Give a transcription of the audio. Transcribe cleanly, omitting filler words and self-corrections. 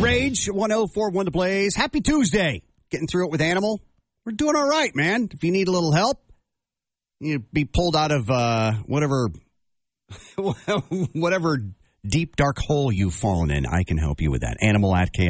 Rage 104.1 The Blaze. Happy Tuesday. Getting through it with Animal. We're doing all right, man. If you need a little help, you be pulled out of whatever deep, dark hole you've fallen in. I can help you with that. Animal at